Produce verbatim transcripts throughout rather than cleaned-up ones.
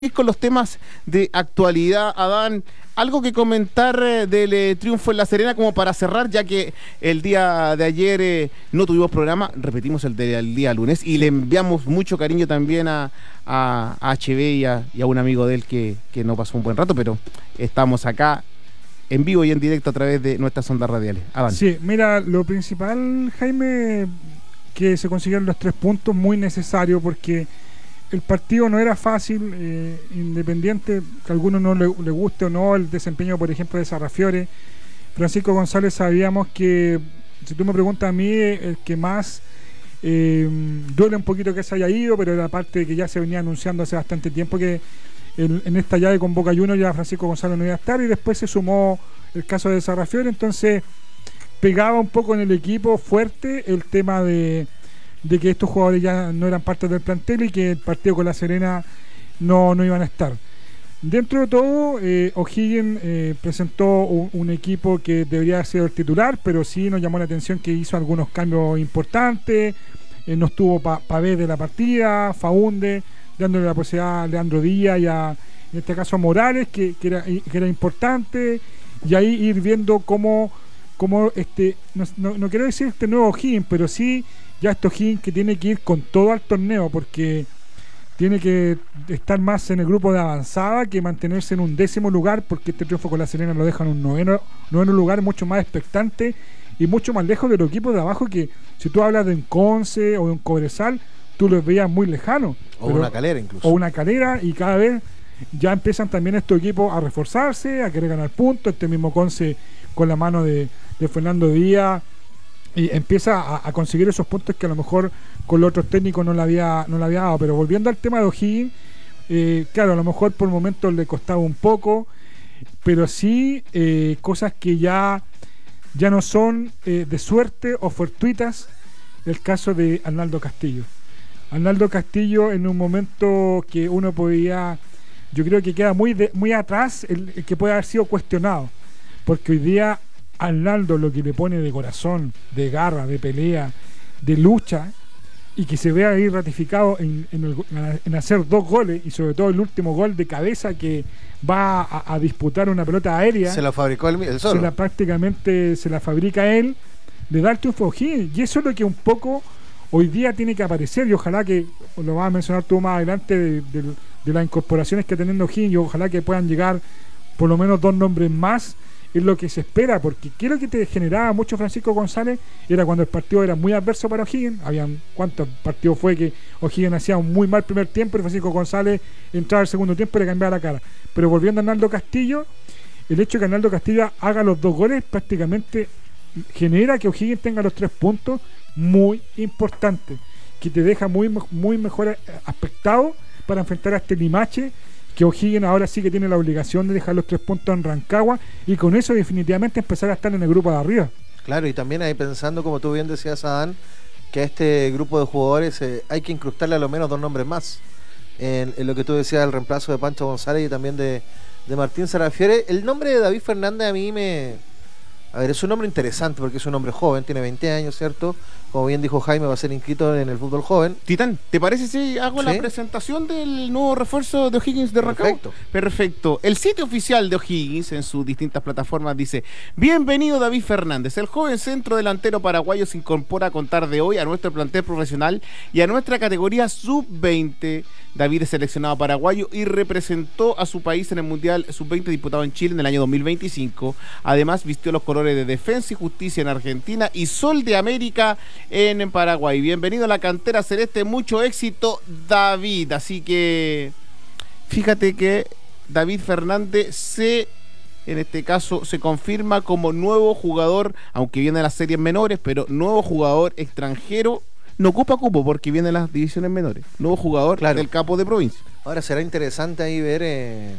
con los temas de actualidad, Adán, algo que comentar eh, del eh, triunfo en La Serena como para cerrar, ya que el día de ayer eh, no tuvimos programa, repetimos el del día lunes y le enviamos mucho cariño también a, a, a H B y a, y a un amigo de él que, que no pasó un buen rato, pero estamos acá en vivo y en directo a través de nuestras ondas radiales. Adán. Sí, mira, lo principal, Jaime, que se consiguieron los tres puntos, muy necesario porque el partido no era fácil, eh, independiente que a algunos no le, le guste o no el desempeño, por ejemplo, de Sarrafiore. Francisco González, sabíamos que, si tú me preguntas a mí, el que más eh, duele un poquito que se haya ido, pero era parte que ya se venía anunciando hace bastante tiempo que el, en esta llave con Boca Juniors ya Francisco González no iba a estar, y después se sumó el caso de Sarrafiore. Entonces pegaba un poco en el equipo fuerte el tema de de que estos jugadores ya no eran parte del plantel y que el partido con La Serena no, no iban a estar. Dentro de todo, eh, O'Higgins eh, presentó un, un equipo que debería haber sido el titular, pero sí nos llamó la atención que hizo algunos cambios importantes. Eh, no estuvo Pavés de la partida, Faúnde, dándole la posibilidad a Leandro Díaz y a, en este caso a Morales, que, que, era, que era importante, y ahí ir viendo cómo, cómo este, no, no, no quiero decir este nuevo O'Higgins, pero sí ya esto O'Higgins que tiene que ir con todo al torneo, porque tiene que estar más en el grupo de avanzada que mantenerse en un décimo lugar, porque este triunfo con La Serena lo deja en un noveno, noveno lugar, mucho más expectante y mucho más lejos de los equipos de abajo, que si tú hablas de un Conce o de un Cobresal, tú los veías muy lejanos. O pero, una Calera incluso. O una Calera, y cada vez ya empiezan también estos equipos a reforzarse, a querer ganar puntos. Este mismo Conce con la mano de, de Fernando Díaz, y empieza a, a conseguir esos puntos que a lo mejor con los otros técnicos no le había, no le había dado. Pero volviendo al tema de O'Higgins, eh, claro, a lo mejor por momentos le costaba un poco, pero sí eh, cosas que ya, ya no son eh, de suerte o fortuitas. El caso de Arnaldo Castillo. Arnaldo Castillo, en un momento que uno podía, yo creo que queda muy, de, muy atrás, el, el que puede haber sido cuestionado, porque hoy día Arnaldo lo que le pone de corazón, de garra, de pelea, de lucha, y que se vea ahí ratificado en, en, el, en hacer dos goles, y sobre todo el último gol de cabeza que va a, a disputar una pelota aérea. Se la fabricó él, él solo. Se la, prácticamente se la fabrica él, le da el triunfo a O'Higgins, y eso es lo que un poco hoy día tiene que aparecer, y ojalá que, lo vas a mencionar tú más adelante, de, de, de las incorporaciones que está teniendo O'Higgins, y ojalá que puedan llegar por lo menos dos nombres más. Es lo que se espera, porque ¿qué es lo que te generaba mucho Francisco González? Era cuando el partido era muy adverso para O'Higgins. Habían, ¿cuántos partidos fue que O'Higgins hacía un muy mal primer tiempo y Francisco González entraba al segundo tiempo y le cambiaba la cara? Pero volviendo a Arnaldo Castillo, el hecho de que Arnaldo Castillo haga los dos goles prácticamente genera que O'Higgins tenga los tres puntos muy importantes, que te deja muy, muy mejor aspectado para enfrentar a este Limache, que O'Higgins ahora sí que tiene la obligación de dejar los tres puntos en Rancagua, y con eso definitivamente empezar a estar en el grupo de arriba. Claro, y también ahí pensando, como tú bien decías, Adán, que a este grupo de jugadores eh, hay que incrustarle a lo menos dos nombres más. En, en lo que tú decías, el reemplazo de Pancho González y también de, de Martín Sarrafiore. El nombre de David Fernández a mí me... A ver, es un nombre interesante porque es un hombre joven, tiene veinte años, ¿cierto? Como bien dijo Jaime, va a ser inscrito en el fútbol joven. Titán, ¿te parece si hago ¿Sí? la presentación del nuevo refuerzo de O'Higgins de Rancagua? Perfecto. Perfecto. El sitio oficial de O'Higgins en sus distintas plataformas dice: bienvenido David Fernández, el joven centro delantero paraguayo se incorpora a contar de hoy a nuestro plantel profesional y a nuestra categoría sub veinte. David es seleccionado paraguayo y representó a su país en el Mundial sub veinte disputado en Chile en el año dos mil veinticinco. Además vistió los colores de Defensa y Justicia en Argentina y Sol de América en Paraguay. Bienvenido a la cantera celeste, mucho éxito, David. Así que fíjate que David Fernández se, en este caso, se confirma como nuevo jugador, aunque viene de las series menores, pero nuevo jugador extranjero. No ocupa cupo porque viene de las divisiones menores. Nuevo jugador, claro, del capo de provincia. Ahora será interesante ahí ver eh,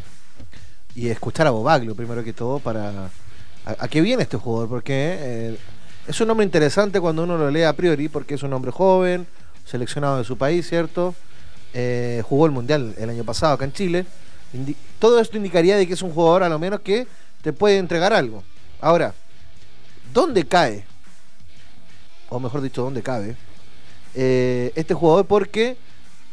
y escuchar a Bobaglio primero que todo para a, a qué viene este jugador, porque eh, es un nombre interesante cuando uno lo lee a priori, porque es un hombre joven, seleccionado de su país, ¿cierto? Eh, jugó el Mundial el año pasado acá en Chile. Indi- todo esto indicaría de que es un jugador a lo menos que te puede entregar algo. Ahora, ¿dónde cae? O mejor dicho, ¿dónde cabe? Eh, este jugador, porque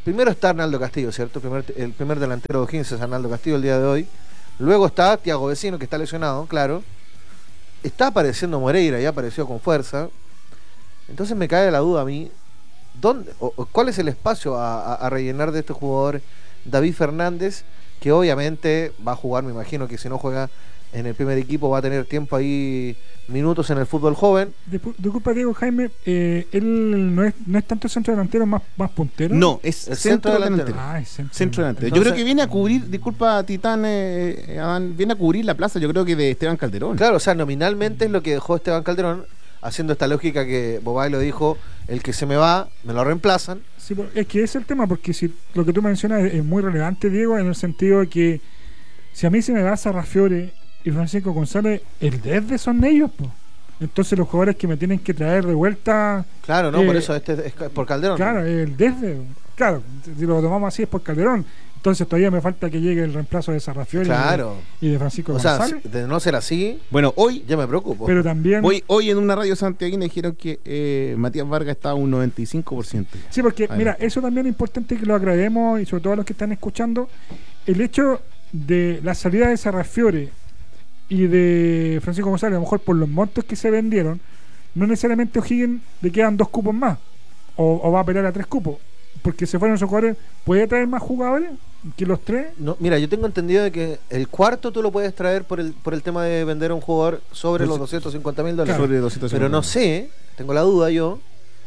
primero está Arnaldo Castillo, ¿cierto? El primer, el primer delantero de O'Higgins es Arnaldo Castillo el día de hoy. Luego está Thiago Vecino, que está lesionado, claro. Está apareciendo Moreira, ya apareció con fuerza. Entonces me cae la duda a mí, ¿dónde, o, o ¿cuál es el espacio a, a, a rellenar de este jugador David Fernández? Que obviamente va a jugar, me imagino que si no juega en el primer equipo va a tener tiempo ahí, minutos en el fútbol joven. Disculpa, Diego, Jaime, eh, él no es, no es tanto centro delantero, más, más puntero. No, es El centro, centro delantero. delantero. Ah, es centro, Centro delantero. Entonces- yo creo que viene a cubrir, disculpa Titán, eh, eh, Adán, viene a cubrir la plaza, yo creo que de Esteban Calderón. Claro, o sea, nominalmente es lo que dejó Esteban Calderón, haciendo esta lógica que Bobay lo dijo, el que se me va, me lo reemplazan. Sí, pues, es que ese es el tema, porque si lo que tú mencionas es, es muy relevante, Diego, en el sentido de que si a mí se me va Sarrafiore y Francisco González, el desde son ellos, pues. Entonces los jugadores que me tienen que traer de vuelta, Claro, no, Eh, por eso este es ca- por Calderón. claro, el desde, claro, si lo tomamos así es por Calderón. Entonces todavía me falta que llegue el reemplazo de Sarrafiore Claro. y, de, y de Francisco O sea, González. si- de no ser así, Bueno, hoy, ya me preocupo. Pero también... hoy, hoy en una radio santiaguina dijeron que eh, Matías Vargas está a un noventa y cinco por ciento. Sí, porque Adelante. mira, eso también es importante que lo agrademos y sobre todo a los que están escuchando. El hecho de la salida de Sarrafiore y de Francisco González, a lo mejor por los montos que se vendieron, no necesariamente O'Higgins le quedan dos cupos más o, o va a pelear a tres cupos, porque se fueron esos jugadores. ¿Puede traer más jugadores que los tres? No, mira, yo tengo entendido de que el cuarto tú lo puedes traer por el por el tema de vender a un jugador sobre los doscientos cincuenta mil dólares. Sobre doscientos Pero no cincuenta. sé, tengo la duda yo,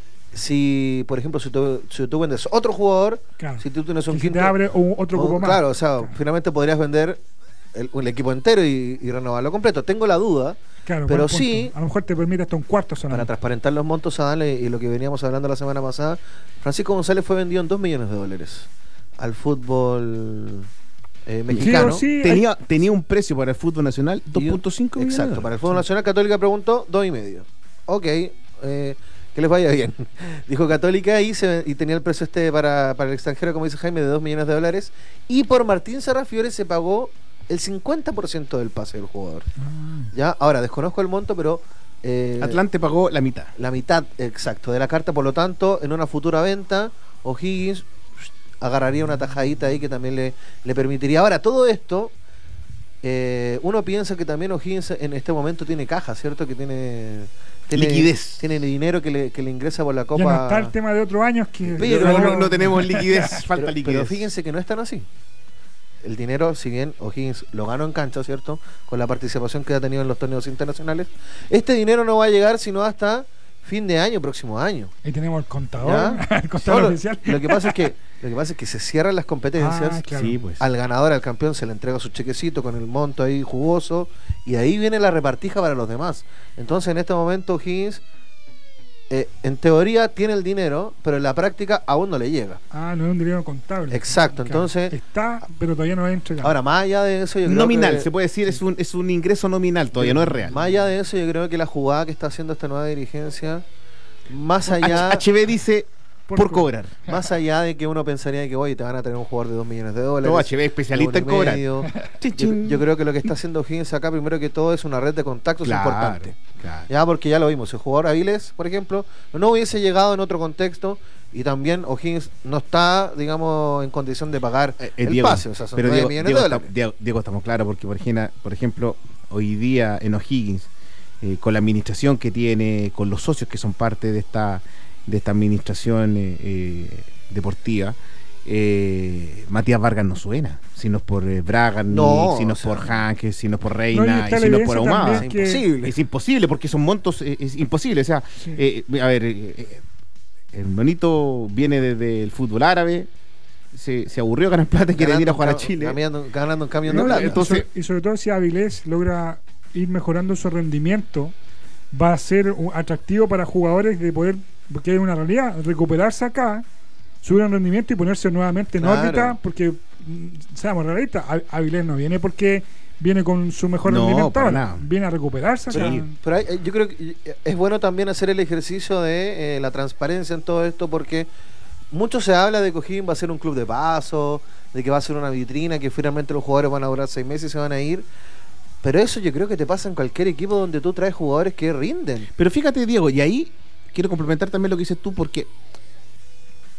si, por ejemplo, si tú, si tú vendes otro jugador, Claro. si tú tienes un Y si te quinto... abre un- otro o- cupo más. Claro, o sea, Claro. finalmente podrías vender el, el equipo entero y, y renovarlo completo. Tengo la duda, Claro, pero buen punto. sí- A lo mejor te permite hasta un cuarto para solamente. transparentar los montos a darle y lo que veníamos hablando la semana pasada, Francisco González fue vendido en dos millones de dólares al fútbol eh, mexicano. Sí, hay- Tenía, tenía un precio para el fútbol nacional, dos Y- punto cinco millones. de Exacto, para el dólares. fútbol nacional Católica preguntó dos y medio. Ok, eh, que les vaya bien. Dijo Católica y, se, y tenía el precio este para, para el extranjero, como dice Jaime, de dos millones de dólares. Y por Martín Sarrafiore se pagó el cincuenta por ciento del pase del jugador. Ah, Ya, ahora desconozco el monto, pero eh, Atlante pagó la mitad. la mitad exacto de la carta, por lo tanto, en una futura venta, O'Higgins agarraría una tajadita ahí que también le, le permitiría. Ahora, todo esto, eh, uno piensa que también O'Higgins en este momento tiene caja, ¿cierto? Que tiene, tiene Liquidez. tiene dinero que le, que le ingresa por la ya Copa. no está el tema de otros años que... Pero- no, no- no tenemos liquidez, falta pero, liquidez. pero fíjense que no es tan así. El dinero, si bien O'Higgins lo ganó en cancha, ¿cierto? Con la participación que ha tenido en los torneos internacionales, este dinero no va a llegar sino hasta fin de año, próximo año. Ahí tenemos el contador, ¿Ya? el contador No, lo, oficial. lo que pasa es que lo que pasa es que se cierran las competencias. Ah, claro. Sí, pues. Al ganador, al campeón, se le entrega su chequecito con el monto ahí jugoso y ahí viene la repartija para los demás. Entonces, en este momento, O'Higgins, eh, en teoría, tiene el dinero, pero en la práctica aún no le llega. Ah, no es un dinero contable. Exacto, Claro. entonces- Está, pero todavía no es entregado. Ahora, más allá de eso, yo creo Nominal, que, se puede decir, es un, es un ingreso nominal, todavía no es real. más allá de eso, yo creo que la jugada que está haciendo esta nueva dirigencia, más allá, H B dice por, Por cobrar. más allá de que uno pensaría que, oye, te van a tener un jugador de dos millones de dólares. No, H B especialista en uno y cobrar. medio. Chin, Yo, chin. yo creo que lo que está haciendo O'Higgins acá, primero que todo, es una red de contactos Claro, importante. claro. Ya, porque ya lo vimos, el jugador Avilés, por ejemplo, no hubiese llegado en otro contexto y también O'Higgins no está, digamos, en condición de pagar Eh, eh, el Diego, pase, o sea, son pero nueve Diego, millones Diego, de está- dólares. Diego- Diego, estamos claros porque por ejemplo, por ejemplo hoy día en O'Higgins eh, con la administración que tiene, con los socios que son parte de esta de esta administración eh, eh, deportiva, eh, Matías Vargas no suena, si no es por eh, Braga, No, ni si no o es sea, por Hanke, si no es por No, y Reina, está y la si no es por evidencia Ahumada. también Es que- imposible. Es imposible porque son montos, eh, es imposible. O sea, Sí. eh, a ver, eh, eh, el monito viene desde el fútbol árabe, se, se aburrió de ganar plata y quiere Ganando ir a jugar a un ca- Chile. Ganando, ganando un camión No, de plata. y entonces- sobre- y sobre todo si Avilés logra ir mejorando su rendimiento, va a ser un- atractivo para jugadores de poder, porque hay una realidad, recuperarse acá, subir un rendimiento y ponerse nuevamente en Claro. órbita, porque mm, seamos realistas, A- Avilés no viene porque viene con su mejor No, rendimiento para ahora, nada. viene a recuperarse Pero, acá. Sí. pero hay- hay- yo creo que es bueno también hacer el ejercicio de eh, la transparencia en todo esto porque mucho se habla de que O'Higgins va a ser un club de paso, de que va a ser una vitrina, que finalmente los jugadores van a durar seis meses y se van a ir. Pero eso yo creo que te pasa en cualquier equipo donde tú traes jugadores que rinden. Pero fíjate, Diego, y ahí quiero complementar también lo que dices tú, porque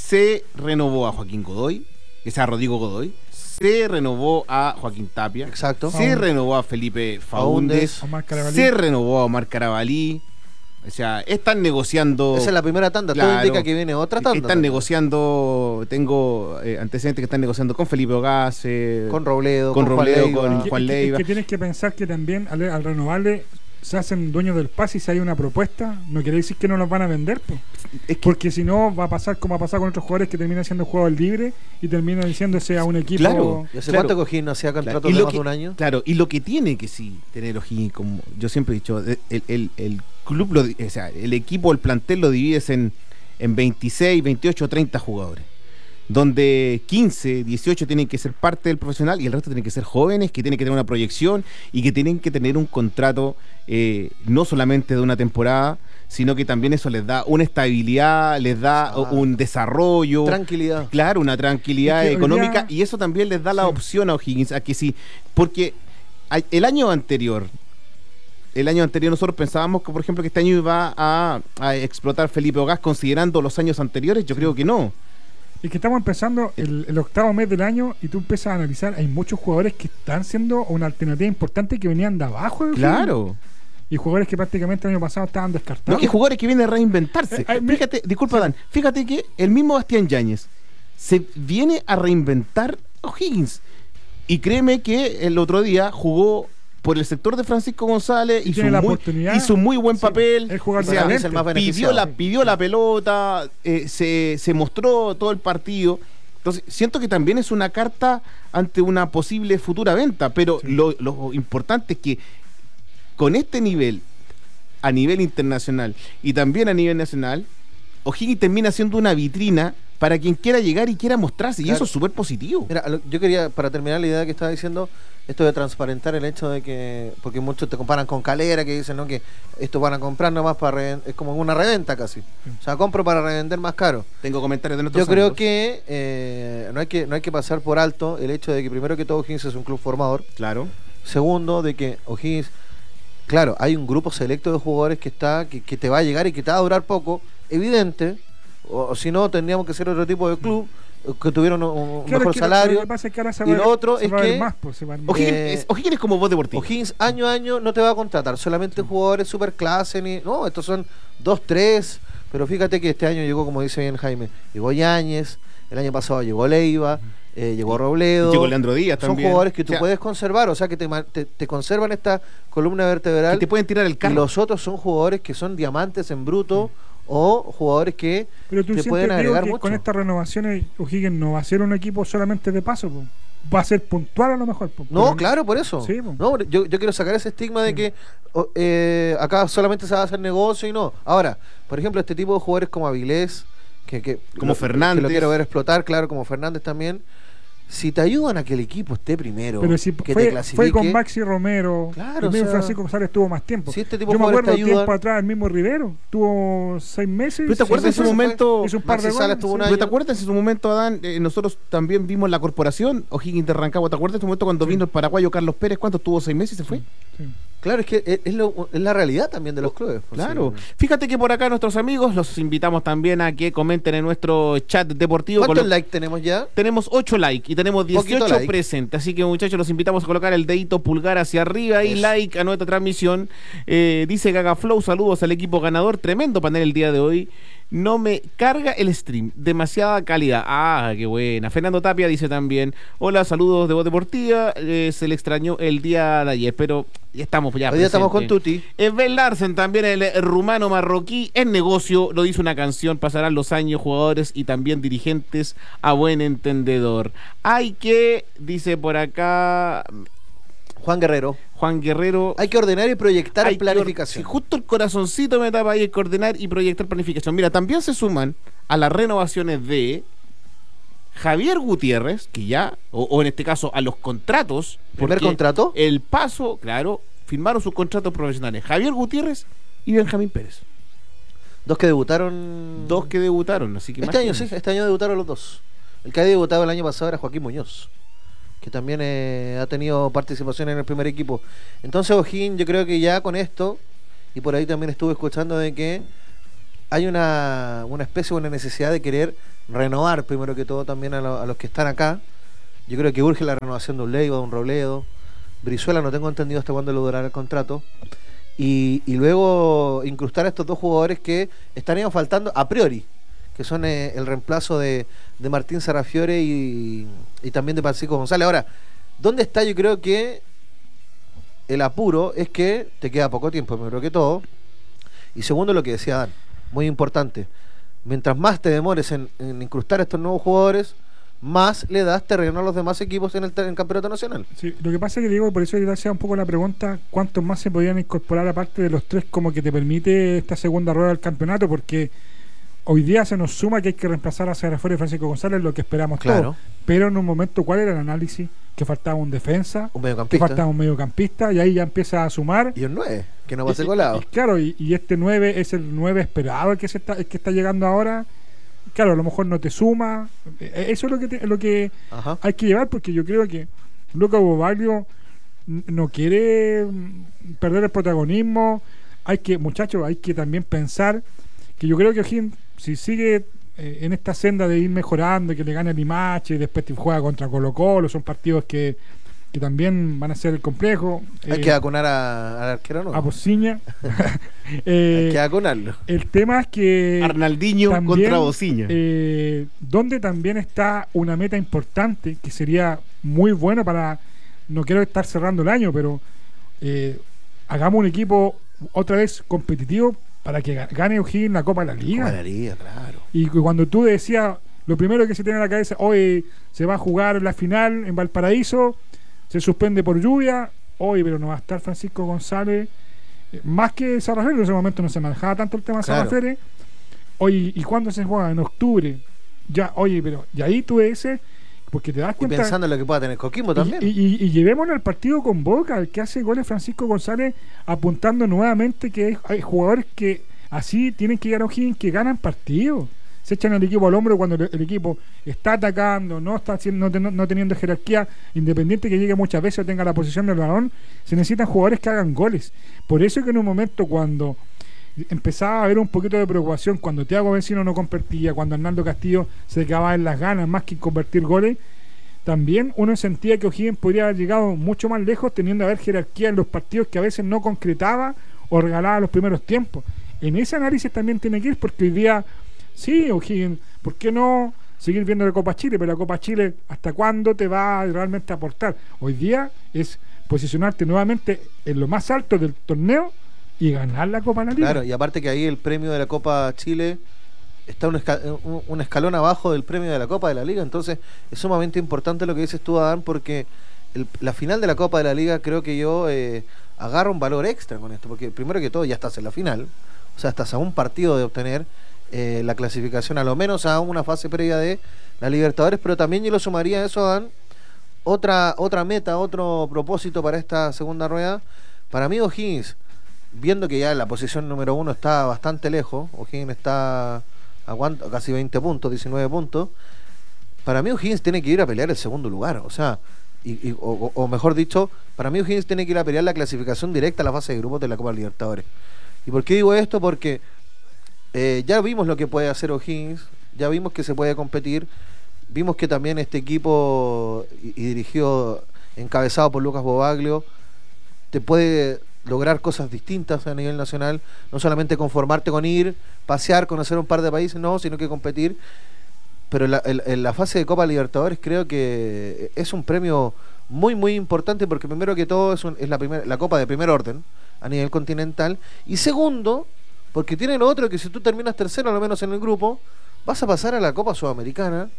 se renovó a Joaquín Godoy, que sea Rodrigo Godoy, se renovó a Joaquín Tapia, Exacto. se Faúndez. renovó a Felipe Faúndez, Omar Carabalí. se renovó a Omar Carabalí. O sea, están negociando. Esa es la primera tanda, todo Claro. indica que viene otra tanda. Están también. negociando, tengo eh, antecedentes que están negociando con Felipe Ogaz, eh, Con Robledo, con con, Robledo, Juan con- Leiva. Es que- Juan es que- Leiva. Es que tienes que pensar que también al, al renovarle se hacen dueños del pase y si hay una propuesta, no quiere decir que no los van a vender, pues. es que, Porque si no, va a pasar como ha pasado con otros jugadores que terminan siendo jugadores libres y terminan diciéndose a un equipo. Claro. ¿Y hace Claro. cuánto Cojín no hacía claro, contratos y de lo más que- de un año? claro, y lo que tiene que sí tener O'Higgins, como yo siempre he dicho, el, el, el club, lo, di- o sea, el equipo, el plantel lo divides en, en veintiséis, veintiocho, treinta jugadores. Donde quince, dieciocho tienen que ser parte del profesional y el resto tienen que ser jóvenes, que tienen que tener una proyección y que tienen que tener un contrato eh, no solamente de una temporada, sino que también eso les da una estabilidad, les da Exacto. un desarrollo. Tranquilidad. Claro, una tranquilidad Es que hoy económica día- y eso también les da la Sí. opción a O'Higgins a que sí, porque hay- el año anterior, el año anterior nosotros pensábamos que por ejemplo que este año iba a, a explotar Felipe Ogaz considerando los años anteriores, yo creo que no. Es que estamos empezando el, el octavo mes del año y tú empiezas a analizar, hay muchos jugadores que están siendo una alternativa importante que venían de abajo. del Claro. fútbol. Y jugadores que prácticamente el año pasado estaban No, descartados. y jugadores que vienen a reinventarse. Eh, eh, me- Fíjate, disculpa Dan, fíjate que el mismo Bastián Yáñez se viene a reinventar O'Higgins. Y créeme que el otro día jugó por el sector de Francisco González, Y hizo tiene la muy, oportunidad. hizo muy buen Sí, papel. el jugador O sea, de es el más pidió beneficiado. la, pidió la pelota, eh, se, se mostró todo el partido. Entonces, siento que también es una carta ante una posible futura venta, pero Sí. lo, lo importante es que con este nivel, a nivel internacional y también a nivel nacional, O'Higgins termina siendo una vitrina para quien quiera llegar y quiera mostrarse, y Claro. eso es súper positivo. Mira, lo- yo quería, para terminar la idea que estaba diciendo, esto de transparentar el hecho de que, porque muchos te comparan con Calera, que dicen, ¿no? Que esto van a comprar nomás para reven- es como una reventa casi. O sea, compro para revender más caro. Tengo comentarios de nuestros Yo creo amigos. que, eh, no hay que no hay que pasar por alto el hecho de que primero que todo O'Higgins es un club formador. Claro. Segundo, de que O'Higgins, claro, hay un grupo selecto de jugadores que está que, que te va a llegar y que te va a durar poco, evidente, o, o si no tendríamos que ser otro tipo de club eh, que tuvieran un, un Claro, mejor es que lo- salario. Lo que pasa es que ahora se Y va a lo ver- otro se es va a ver que más, pues, se va a ver más. O'Higgins, Eh, es, O'Higgins es como voz deportivo. O'Higgins año a año no te va a contratar solamente jugadores super clase ni no, estos son dos, tres, pero fíjate que este año llegó, como dice bien Jaime, llegó Yáñez, el año pasado llegó Leiva, eh, llegó Robledo. Llegó Leandro Díaz Son también. jugadores que tú O sea, puedes conservar, o sea que te, ma- te, te conservan esta columna vertebral. que te pueden tirar el Y carro. los otros son jugadores que son diamantes en bruto o jugadores que Pero tú te siempre pueden digo agregar que mucho. con estas renovaciones O'Higgins no va a ser un equipo solamente de paso, po. Va a ser puntual a lo mejor, po. No, Pero- claro, por eso. Sí, po. No, yo, yo quiero sacar ese estigma de Sí. que o, eh, acá solamente se va a hacer negocio y no. Ahora, por ejemplo, este tipo de jugadores como Avilés, que, que Como lo- Fernández. que lo quiero ver explotar, claro, como Fernández también. Si te ayudan a que el equipo esté primero, Pero si que te fue, clasifique, fue con Maxi Romero, Claro, el mismo o sea, Francisco González tuvo más tiempo. si este tipo Yo de me jugadores acuerdo te tiempo ayudan- atrás el mismo Rivero, tuvo seis meses. ¿Pero te acuerdas seis en su meses, momento? hizo un par de Maxi Salas goles, tuvo un sí. año. ¿Pero te acuerdas en su momento, Adán? Eh, nosotros también vimos la corporación O'Higgins de Rancagua. ¿Te acuerdas en su momento cuando Sí. vino el paraguayo Carlos Pérez? ¿Cuánto tuvo? ¿Seis meses y se fue? Sí. Claro, es que es, es lo- es la realidad también de los clubes. pues, Claro. sí. Fíjate que por acá nuestros amigos los invitamos también a que comenten en nuestro chat deportivo. ¿Cuántos Colo- likes tenemos ya? Tenemos ocho likes y tenemos Poquito dieciocho like. presentes. Así que, muchachos, los invitamos a colocar el dedito pulgar hacia arriba y Eso. like a nuestra transmisión. Eh, dice Gaga Flow, saludos al equipo ganador. Tremendo panel el día de hoy. No me carga el stream, demasiada calidad. Ah, qué buena. Fernando Tapia dice también: hola, saludos de Voz Deportiva. Eh, se le extrañó el día de ayer, pero ya estamos ya. Hoy día estamos con presentes. Tuti. Eh, Ben Larsen, también el eh, rumano marroquí, en negocio, lo dice una canción, pasarán los años, jugadores y también dirigentes a buen entendedor. Hay que, dice por acá Juan Guerrero. Juan Guerrero. Hay que ordenar y proyectar hay que or- planificación. si justo el corazoncito me tapa ahí, coordinar y proyectar planificación. Mira, también se suman a las renovaciones de Javier Gutiérrez, que ya, o, o en este caso a los contratos. ¿Primer porque contrato? El paso, claro, firmaron sus contratos profesionales. Javier Gutiérrez y Benjamín Pérez. Dos que debutaron. Dos que debutaron, así que Este año, sí, imagínense. este año debutaron los dos. El que había debutado el año pasado era Joaquín Muñoz, que también eh, ha tenido participación en el primer equipo. Entonces, O'Higgins, yo creo que ya con esto, y por ahí también estuve escuchando de que hay una, una especie, una necesidad de querer renovar primero que todo también a, lo, a los que están acá. Yo creo que urge la renovación de un Leiva, de un Robledo. Brizuela no tengo entendido hasta cuándo le durará el contrato. Y, y luego incrustar a estos dos jugadores que estarían faltando a priori, que son eh, el reemplazo de, de Martín Sarrafiore y, y también de Francisco González. Ahora, ¿dónde está? Yo creo que el apuro es que te queda poco tiempo, primero que todo. Y segundo, lo que decía Dan, muy importante. Mientras más te demores en, en incrustar a estos nuevos jugadores, más le das terreno a los demás equipos en el, en el campeonato nacional. Sí, lo que pasa es que digo, por eso le hacía un poco la pregunta, ¿cuántos más se podían incorporar aparte de los tres como que te permite esta segunda rueda del campeonato? Porque hoy día se nos suma que hay que reemplazar a Sarrafiore y Francisco González, lo que esperamos Claro. todos. Pero en un momento, ¿cuál era el análisis? Que faltaba un defensa, Un que mediocampista. faltaba un mediocampista, y ahí ya empieza a sumar. Y un nueve, que no va a ser Y- colado. y- claro, y, y este nueve es el nueve esperado, el que, se está, el que está llegando ahora. Claro, a lo mejor no te suma. Eh, Eso es lo que, te- lo que Ajá. hay que llevar, porque yo creo que Luca Bobaglio n- no quiere mm, perder el protagonismo. Hay que, muchachos, hay que también pensar que yo creo que O'Higgins, si sigue eh, en esta senda de ir mejorando, que le gane a Limache y después te juega contra Colo Colo, son partidos que, que también van a ser complejo. Hay eh, que vacunar a- al arquero, ¿no? a Bociña. Hay Eh, que vacunarlo. el tema es que Arnaldinho también, contra Bociña. eh, donde también está una meta importante que sería muy bueno para, no quiero estar cerrando el año, pero eh, hagamos un equipo otra vez competitivo para que ga- gane O'Higgins la Copa de la Liga. Copa de la Liga, claro. Y cu- cuando tú decías, lo primero que se tiene en la cabeza, hoy se va a jugar la final en Valparaíso, se suspende por lluvia, hoy pero no va a estar Francisco González, eh, más que Sarrafiore, en ese momento no se manejaba tanto el tema de Claro. Sarrafiore. Oye, ¿y cuándo se juega? En octubre. Ya, oye, pero y ahí tú ese, porque te das Y cuenta. pensando en lo que pueda tener Coquimbo Y, también. y, y- y llevémonos al partido con Boca, el que hace goles Francisco González, apuntando nuevamente que hay, hay jugadores que así tienen que llegar a O'Higgins, que ganan partidos. Se echan el equipo al hombro cuando el, el equipo está atacando, no está haciendo, no, ten- no teniendo jerarquía, independiente que llegue muchas veces o tenga la posición del balón, se necesitan jugadores que hagan goles. Por eso que en un momento cuando empezaba a haber un poquito de preocupación, cuando Thiago Vecino no convertía, cuando Hernando Castillo se quedaba en las ganas más que en convertir goles, también uno sentía que O'Higgins podría haber llegado mucho más lejos teniendo a haber jerarquía en los partidos que a veces no concretaba o regalaba los primeros tiempos. En ese análisis también tiene que ir, porque hoy día, sí, O'Higgins, ¿por qué no seguir viendo la Copa Chile? Pero la Copa Chile, ¿hasta cuándo te va a realmente aportar? Hoy día es posicionarte nuevamente en lo más alto del torneo y ganar la Copa de la Liga. Claro, y aparte que ahí el premio de la Copa Chile está un, esca- un- un escalón abajo del premio de la Copa de la Liga, entonces es sumamente importante lo que dices tú, Adán, porque el- la final de la Copa de la Liga creo que yo eh, agarro un valor extra con esto, porque primero que todo ya estás en la final, o sea, estás a un partido de obtener eh, la clasificación, a lo menos a una fase previa de la Libertadores, pero también yo lo sumaría a eso, Adán, otra, otra meta, otro propósito para esta segunda rueda. Para mí O'Higgins, viendo que ya la posición número uno está bastante lejos, O'Higgins está a cuánto, casi veinte puntos, diecinueve puntos, para mí O'Higgins tiene que ir a pelear el segundo lugar, o sea, y, y- o, o mejor dicho, para mí O'Higgins tiene que ir a pelear la clasificación directa a la fase de grupos de la Copa Libertadores. ¿Y por qué digo esto? Porque eh, ya vimos lo que puede hacer O'Higgins, ya vimos que se puede competir, vimos que también este equipo y, y dirigido, encabezado por Lucas Bobaglio, te puede lograr cosas distintas a nivel nacional, no solamente conformarte con ir, pasear, conocer un par de países, no, sino que competir. Pero en la, en- en la fase de Copa Libertadores creo que es un premio muy muy importante, porque primero que todo es, un- es la, primer- la Copa de primer orden a nivel continental, y segundo, porque tiene lo otro, que si tú terminas tercero, al menos en el grupo, vas a pasar a la Copa Sudamericana,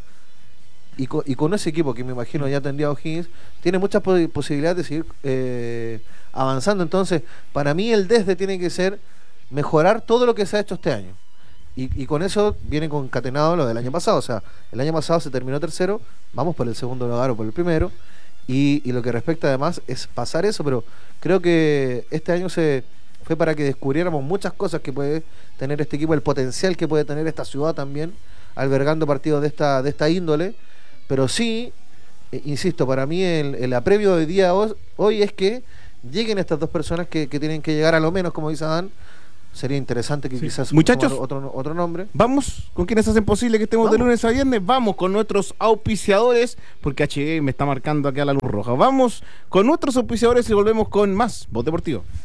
y, co- y con ese equipo que me imagino ya tendría O'Higgins, tiene muchas po- posibilidades de seguir eh, avanzando. Entonces, para mí el desde tiene que ser mejorar todo lo que se ha hecho este año. Y, y con eso viene concatenado lo del año pasado. O sea, el año pasado se terminó tercero, vamos por el segundo lugar o por el primero. Y, y lo que respecta además es pasar eso, pero creo que este año se fue para que descubriéramos muchas cosas que puede tener este equipo, el potencial que puede tener esta ciudad también, albergando partidos de esta, de esta índole. Pero sí, eh, insisto, para mí el, el apremio de hoy día hoy, hoy es que lleguen estas dos personas que, que tienen que llegar, a lo menos, como dice Adán, sería interesante que Sí. quizás Muchachos. otro, otro nombre. Vamos con quienes hacen posible que estemos de Vamos. lunes a viernes. Vamos con nuestros auspiciadores, porque H G me está marcando acá la luz roja. Vamos con nuestros auspiciadores y volvemos con más Voz Deportivo.